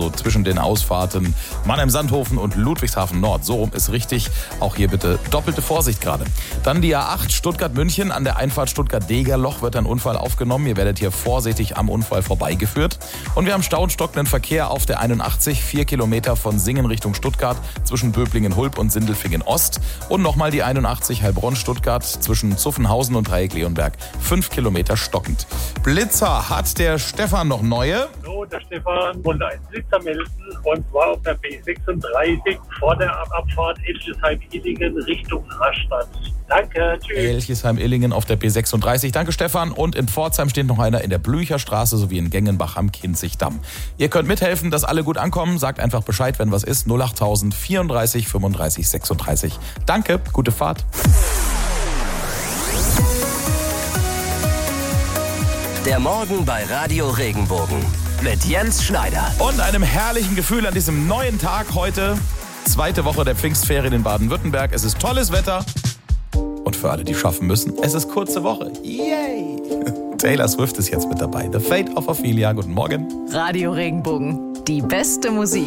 so zwischen den Ausfahrten Mannheim-Sandhofen und Ludwigshafen Nord. So rum ist richtig. Auch hier bitte doppelte Vorsicht gerade. Dann die A8 Stuttgart-München. An der Einfahrt Stuttgart-Degerloch wird ein Unfall aufgenommen. Ihr werdet hier vorsichtig am Unfall vorbeigeführt. Und wir haben Stau und stockenden Verkehr auf der 81, 4 Kilometer von Singen Richtung Stuttgart zwischen Böblingen-Hulb und Sindelfingen-Ost. Und nochmal die 81 Heilbronn-Stuttgart zwischen Zuffenhausen und Dreieck-Leonberg. 5 Kilometer stockend. Blitzer, hat der Stefan noch neue? So, der Stefan wollte einen Blitzer melden und zwar auf der B36 vor der Abfahrt Elchesheim-Illingen Richtung Rastatt. Danke, tschüss. Elchesheim-Illingen auf der B36. Danke, Stefan. Und in Pforzheim steht noch einer in der Blücherstraße sowie in Gengenbach am Kinzigdamm. Ihr könnt mithelfen, dass alle gut ankommen. Sagt einfach Bescheid, wenn was ist. 08000 34 35 36. Danke, gute Fahrt. Der Morgen bei Radio Regenbogen mit Jens Schneider. Und einem herrlichen Gefühl an diesem neuen Tag heute. Zweite Woche der Pfingstferien in Baden-Württemberg. Es ist tolles Wetter. Und für alle, die schaffen müssen, es ist kurze Woche. Yay! Taylor Swift ist jetzt mit dabei. The Fate of Ophelia. Guten Morgen. Radio Regenbogen. Die beste Musik.